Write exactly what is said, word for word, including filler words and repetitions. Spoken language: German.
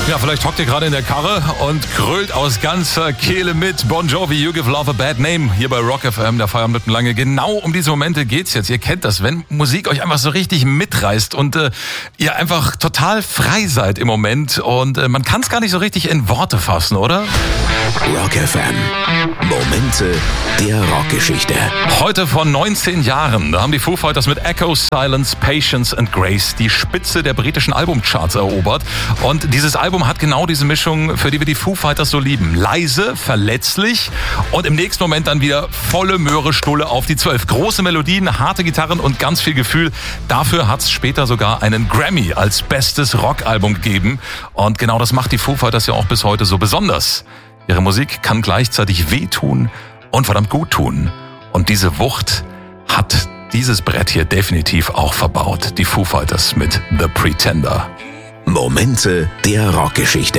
Ja, vielleicht hockt ihr gerade in der Karre und grölt aus ganzer Kehle mit. Bon Jovi, You Give Love a Bad Name, hier bei Rock F M, der Feierabend lange. Genau um diese Momente geht's jetzt. Ihr kennt das, wenn Musik euch einfach so richtig mitreißt und äh, ihr einfach total frei seid im Moment. Und äh, man kann es gar nicht so richtig in Worte fassen, oder? Rock F M. Momente der Rockgeschichte. Heute vor neunzehn Jahren, da haben die Foo Fighters mit Echo, Silence, Patience and Grace die Spitze der britischen Albumcharts erobert. Und dieses Album hat genau diese Mischung, für die wir die Foo Fighters so lieben. Leise, verletzlich und im nächsten Moment dann wieder volle Möhre Stulle auf die zwölf. Große Melodien, harte Gitarren und ganz viel Gefühl. Dafür hat es später sogar einen Grammy als bestes Rockalbum gegeben. Und genau das macht die Foo Fighters ja auch bis heute so besonders. Ihre Musik kann gleichzeitig wehtun und verdammt gut tun. Und diese Wucht hat dieses Brett hier definitiv auch verbaut. Die Foo Fighters mit The Pretender. Momente der Rockgeschichte.